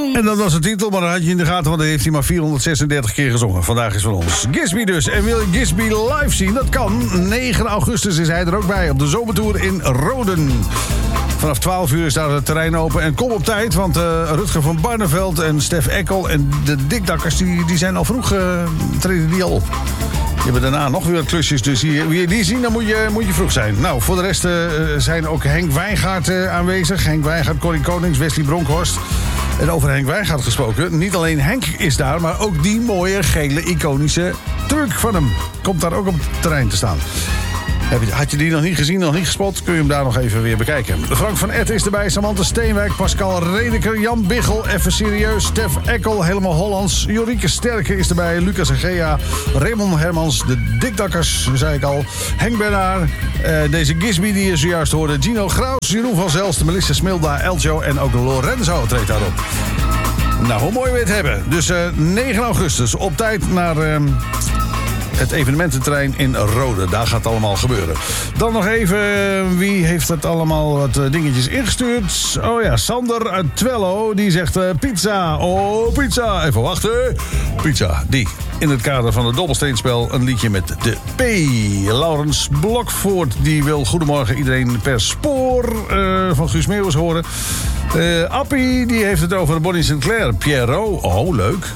En dat was de titel, maar dat had je in de gaten, want dat heeft hij maar 436 keer gezongen. Vandaag is van ons Gisby dus. En wil je Gisby live zien? Dat kan. 9 augustus is hij er ook bij op de zomertour in Roden. Vanaf 12 uur staat het terrein open. En kom op tijd, want Rutger van Barneveld en Stef Eckel en de Dikdakkers, die zijn al vroeg, treden die al op. Je hebt daarna nog weer wat klusjes, dus wil je die zien, dan moet je vroeg zijn. Nou, voor de rest zijn ook Henk Wijngaard aanwezig. Henk Wijngaard, Corrie Konings, Wesley Bronkhorst. En over Henk Wijngaard gesproken, niet alleen Henk is daar, maar ook die mooie, gele, iconische truck van hem komt daar ook op het terrein te staan. Had je die nog niet gezien, nog niet gespot, kun je hem daar nog even weer bekijken. Frank van Etten is erbij, Samantha Steenwijk, Pascal Redeker, Jan Biggel, even serieus, Stef Eckel, helemaal Hollands, Jorike Sterke is erbij, Lucas en Gea, Raymond Hermans, de Dikdakkers, zei ik al, Henk Bernard, deze Gisby die je zojuist hoorde, Gino Graus, Jeroen van Zelst, Melissa Smilda, Eljo en ook Lorenzo treedt daarop. Nou, hoe mooi we het hebben. Dus 9 augustus, op tijd naar het evenemententerrein in Rode. Daar gaat het allemaal gebeuren. Dan nog even, wie heeft het allemaal wat dingetjes ingestuurd? Oh ja, Sander uit Twello, die zegt pizza. Oh, pizza. Even wachten. Pizza, die. In het kader van het dobbelsteenspel een liedje met de P. Laurens Blokvoort, die wil goedemorgen iedereen per spoor van Guus Meeuwis horen. Appie, die heeft het over Bonnie Sinclair. Pierrot, oh leuk.